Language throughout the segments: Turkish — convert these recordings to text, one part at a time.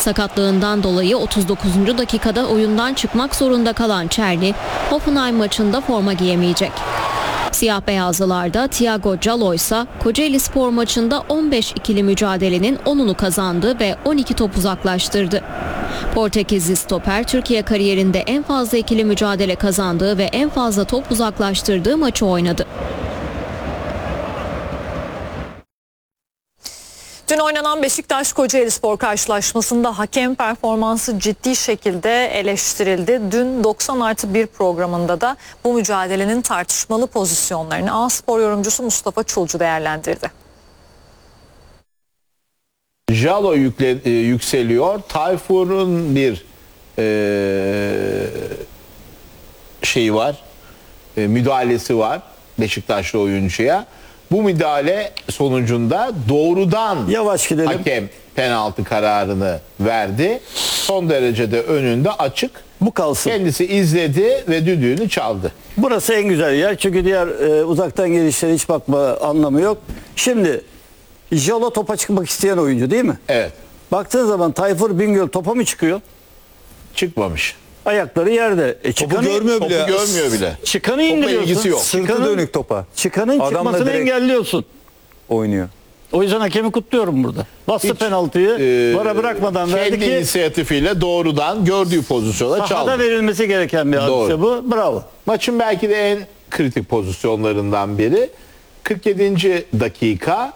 Sakatlığından dolayı 39. dakikada oyundan çıkmak zorunda kalan Çerni, Hoffenheim maçında forma giyemeyecek. Siyah beyazlılarda Thiago Calo ise Kocaelispor maçında 15 ikili mücadelenin 10'unu kazandı ve 12 top uzaklaştırdı. Portekizli stoper Türkiye kariyerinde en fazla ikili mücadele kazandığı ve en fazla top uzaklaştırdığı maçı oynadı. Dün oynanan Beşiktaş-Kocaelispor karşılaşmasında hakem performansı ciddi şekilde eleştirildi. Dün 90+1 programında da bu mücadelenin tartışmalı pozisyonlarını A-Spor yorumcusu Mustafa Çulcu değerlendirdi. Jalo yükseliyor. Tayfur'un bir şeyi var. Müdahalesi var Beşiktaşlı oyuncuya. Bu müdahale sonucunda doğrudan hakem penaltı kararını verdi. Son derecede önünde açık. Bu kalsın. Kendisi izledi ve düdüğünü çaldı. Burası en güzel yer. Çünkü diğer uzaktan gelişlere hiç bakma anlamı yok. Şimdi Jalo topa çıkmak isteyen oyuncu değil mi? Evet. Baktığın zaman Tayfur Bingöl topa mı çıkıyor? Çıkmamış. Ayakları yerde. Topu görmüyor bile. Topu görmüyor bile. Çıkanı ilgisi indiriyorsun. yok. Sırtı dönük topa. Çıkanın Adamla çıkmasını direkt engelliyorsun. oynuyor. O yüzden hakemi kutluyorum burada. Bastı penaltıyı. Vara bırakmadan verdi kendi ki inisiyatifiyle doğrudan gördüğü pozisyona çaldı. sahada verilmesi gereken bir hadise bu. Bravo. Maçın belki de en kritik pozisyonlarından biri. 47. dakika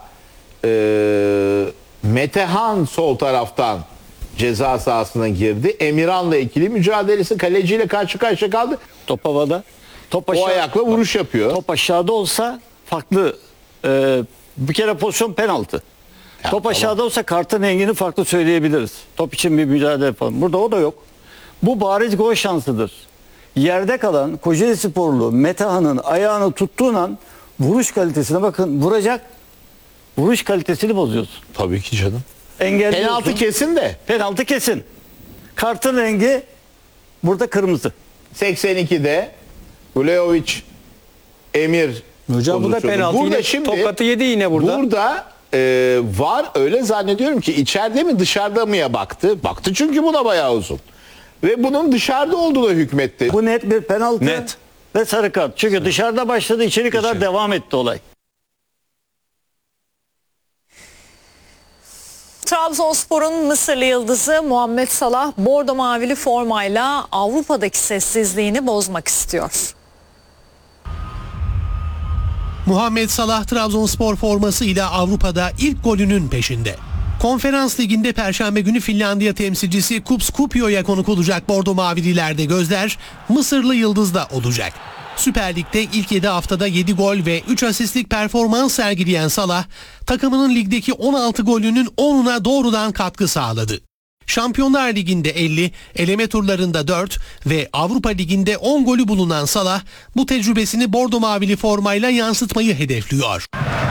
Metehan sol taraftan ceza sahasına girdi. Emirhan'la ikili mücadelesi, kaleciyle karşı karşıya kaldı. Top havada. Top O ayakla vuruş yapıyor. Top aşağıda olsa farklı. Bir kere pozisyon penaltı. Ya, Top aşağıda olsa kartın rengini farklı söyleyebiliriz. Top için bir mücadele yapalım. Burada o da yok. Bu bariz gol şansıdır. Yerde kalan Kocaelisporlu Metehan'ın ayağını tuttuğun an vuruş kalitesine bakın. Vuracak. Vuruş kalitesini bozuyorsun. Tabii ki canım. Engelliyorsun. Penaltı kesin de. Penaltı kesin. Kartın rengi burada kırmızı. 82'de Vlahovic Emir Hocam bu da pozisyonu. penaltı. Burada Yine şimdi tokatı yedi yine burada. Burada var, öyle zannediyorum ki içeride mi dışarıda mıya baktı. Baktı çünkü buna bayağı uzun. Ve bunun dışarıda olduğuna hükmetti. Bu net bir penaltı. Net. Ve sarı kart. Çünkü dışarıda başladı, içeri kadar devam etti olay. Trabzonspor'un Mısırlı yıldızı Muhammed Salah bordo mavili formayla Avrupa'daki sessizliğini bozmak istiyor. Muhammed Salah Trabzonspor formasıyla Avrupa'da ilk golünün peşinde. Konferans Ligi'nde Perşembe günü Finlandiya temsilcisi Kups Kuopio'ya konuk olacak bordo mavililerde gözler Mısırlı yıldızda olacak. Süper Lig'de ilk 7 haftada 7 gol ve 3 asistlik performans sergileyen Salah, takımının ligdeki 16 golünün 10'una doğrudan katkı sağladı. Şampiyonlar Ligi'nde 50, eleme turlarında 4 ve Avrupa Ligi'nde 10 golü bulunan Salah, bu tecrübesini bordo mavili formayla yansıtmayı hedefliyor.